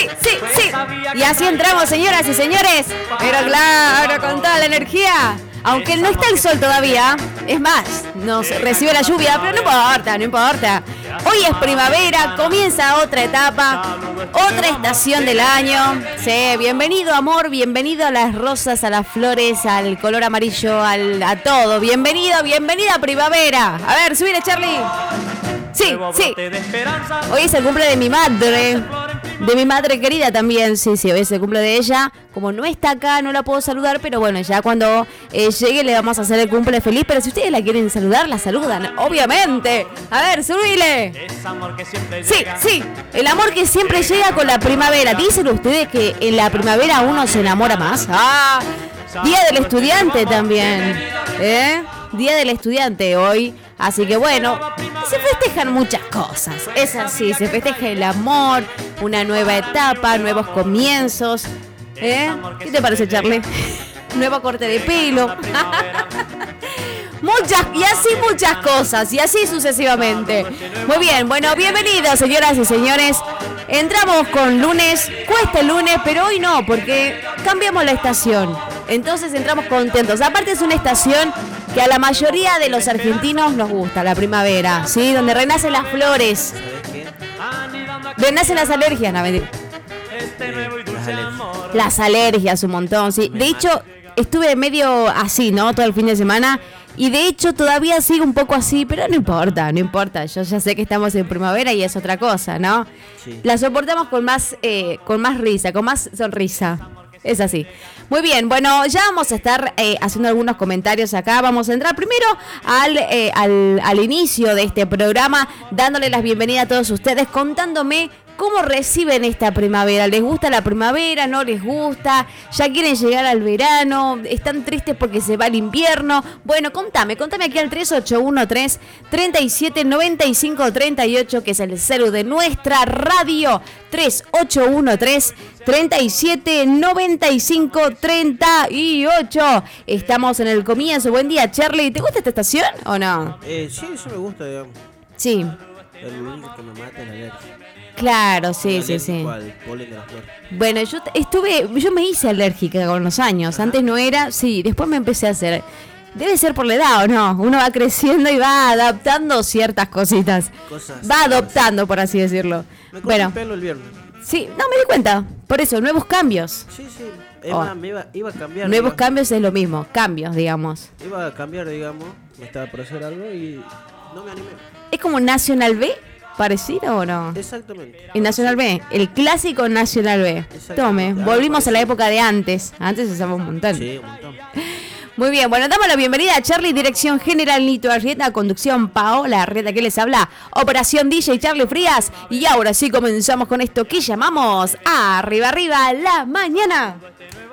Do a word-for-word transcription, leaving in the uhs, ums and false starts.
sí, sí, sí. Y así entramos, señoras y señores. Pero claro, con toda la energía. Aunque no está el sol todavía, es más, nos recibe la lluvia, pero no importa, no importa. Hoy es primavera, comienza otra etapa, otra estación del año. Sí, bienvenido amor, bienvenido a las rosas, a las flores, al color amarillo, al, a todo. Bienvenido, bienvenida primavera. A ver, subile Charlie. Sí, sí. Hoy es el cumple de mi madre. De mi madre querida también, sí, sí, hoy es el cumple de ella. Como no está acá, no la puedo saludar, pero bueno, ya cuando eh, llegue le vamos a hacer el cumple feliz. Pero si ustedes la quieren saludar, la saludan, obviamente. A ver, subile. Sí, sí, el amor que siempre llega con la primavera. Dicen ustedes que en la primavera uno se enamora más. Ah, Día del Estudiante también, ¿eh? Día del Estudiante hoy. Así que bueno, se festejan muchas cosas. Es así, se festeja el amor, una nueva etapa, nuevos comienzos. ¿Eh? ¿Qué te parece, Charlie? Nuevo corte de pelo. Muchas, y así muchas cosas, y así sucesivamente. Muy bien, bueno, bienvenidos, señoras y señores. Entramos con lunes, cuesta el lunes, pero hoy no, porque cambiamos la estación. Entonces entramos contentos. Aparte es una estación que a la mayoría de los argentinos nos gusta, la primavera, ¿sí? Donde renacen las flores. Renacen las alergias, no, mentira. Las alergias, un montón, sí. De hecho, estuve medio así, ¿no? Todo el fin de semana. Y de hecho todavía sigo un poco así, pero no importa, no importa. Yo ya sé que estamos en primavera y es otra cosa, ¿no? Sí. La soportamos con más, eh, con más risa, con más sonrisa. Es así. Muy bien, bueno, ya vamos a estar eh, haciendo algunos comentarios acá. Vamos a entrar primero al, eh, al, al inicio de este programa, dándole las bienvenidas a todos ustedes, contándome cómo reciben esta primavera. ¿Les gusta la primavera? ¿No les gusta? ¿Ya quieren llegar al verano? ¿Están tristes porque se va el invierno? Bueno, contame, contame aquí al tres ocho uno tres, tres siete nueve cinco tres ocho, que es el celu de nuestra radio. tres ocho uno tres, tres siete nueve cinco tres ocho. Estamos en el comienzo. Buen día, Charlie. ¿Te gusta esta estación o no? Eh, sí, eso me gusta, digamos. Sí. El único que me mata es la alergia. Claro, sí, sí, sí. Polen de la flor. Bueno, yo estuve, yo me hice alérgica con los años. Antes no era, sí, después me empecé a hacer. Debe ser por la edad, ¿o no? Uno va creciendo y va adaptando ciertas cositas. Cosas va adoptando, por así decirlo. Me corté bueno, el pelo el viernes. Sí, no me di cuenta. Por eso, nuevos cambios. Sí, sí. Es oh. más, me iba, iba a cambiar. Nuevos digamos. cambios es lo mismo, cambios, digamos. Iba a cambiar, digamos. Me estaba por hacer algo y no me animé. ¿Es como Nacional B? ¿Parecido o no? Exactamente. El Nacional B, el clásico Nacional B. Tome, volvimos a la época de antes. Antes se usaba un montón. Sí, un montón. Muy bien, bueno, damos la bienvenida a Charlie, dirección general Nito Arrieta, conducción Paola Arrieta, que les habla, operación D J Charlie Frías. Y ahora sí comenzamos con esto que llamamos Arriba Arriba la Mañana.